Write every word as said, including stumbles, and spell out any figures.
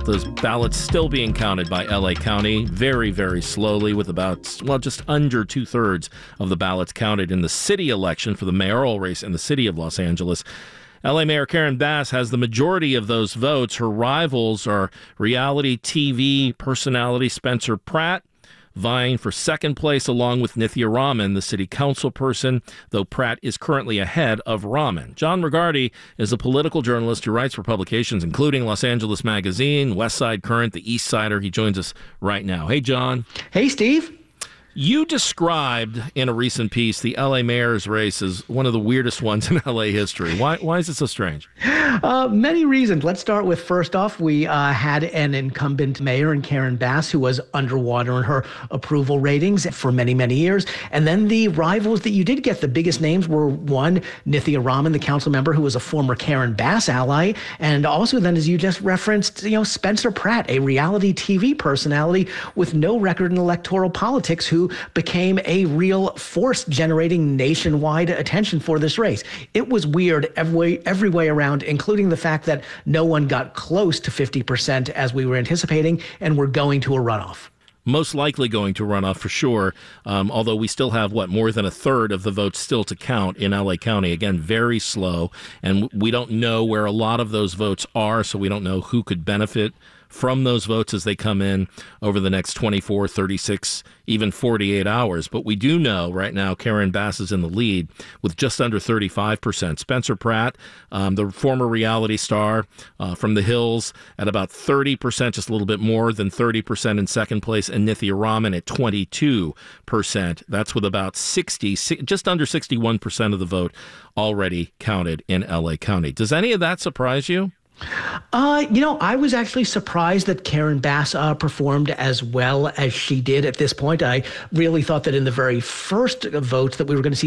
Those ballots still being counted by L A County very, very slowly, with about, well, just under two-thirds of the ballots counted in the city election for the mayoral race in the city of Los Angeles. L A Mayor Karen Bass has the majority of those votes. Her rivals are reality T V personality Spencer Pratt, vying for second place along with Nithya Raman, the city council person, though Pratt is currently ahead of Raman. John Regardie is a political journalist who writes for publications including Los Angeles Magazine, West Side Current, The East Sider. He joins us right now. Hey, John. Hey, Steve. You described in a recent piece the L A mayor's race as one of the weirdest ones in L A history. Why why is it so strange? Uh, many reasons. Let's start with, first off, we uh, had an incumbent mayor in Karen Bass who was underwater in her approval ratings for many, many years. And then the rivals that you did get, the biggest names were, one, Nithya Raman, the council member who was a former Karen Bass ally. And also then, as you just referenced, you know, Spencer Pratt, a reality T V personality with no record in electoral politics, who became a real force generating nationwide attention for this race. It was weird every way, every way around, including the fact that no one got close to fifty percent as we were anticipating, and we're going to a runoff. Most likely going to runoff for sure, um, although we still have, what, more than a third of the votes still to count in L A County. Again, very slow, and we don't know where a lot of those votes are, so we don't know who could benefit from those votes as they come in over the next twenty-four, thirty-six, even forty-eight hours. But we do know right now Karen Bass is in the lead with just under thirty-five percent. Spencer Pratt, um, the former reality star uh, from the Hills, at about thirty percent, just a little bit more than thirty percent in second place, and Nithya Raman at twenty-two percent. That's with about sixty, just under sixty-one percent of the vote already counted in L A County. Does any of that surprise you? Uh, you know, I was actually surprised that Karen Bass uh, performed as well as she did at this point. I really thought that in the very first votes that we were going to see